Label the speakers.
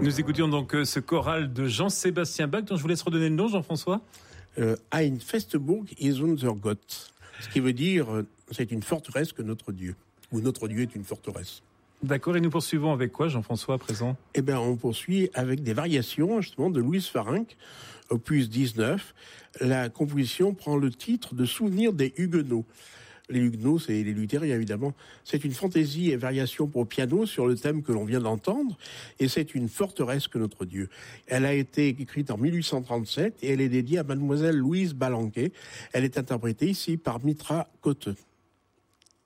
Speaker 1: Nous écoutions donc ce choral de Jean-Sébastien Bach, dont je vous laisse redonner le nom, Jean-François.
Speaker 2: Ein Festburg ist unser Gott. Ce qui veut dire, c'est une forteresse que notre Dieu. Ou notre Dieu est une forteresse.
Speaker 1: D'accord, et nous poursuivons avec quoi, Jean-François, à présent?
Speaker 2: Eh bien, on poursuit avec des variations, justement, de Louis Farinck, opus 19. La composition prend le titre de Souvenir des Huguenots. Les Huguenots, c'est les luthériens, évidemment. C'est une fantaisie et variation pour piano sur le thème que l'on vient d'entendre, et c'est une forteresse que notre Dieu. Elle a été écrite en 1837, et elle est dédiée à mademoiselle Louise Balanquet. Elle est interprétée ici par Mitra Cotteux.